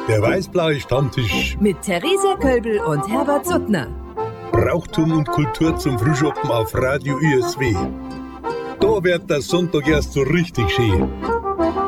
Der weißblaue Stammtisch. Mit Theresia Kölbel und Herbert Suttner. Brauchtum und Kultur zum Frühschoppen auf Radio USW. Da wird der Sonntag erst so richtig schön.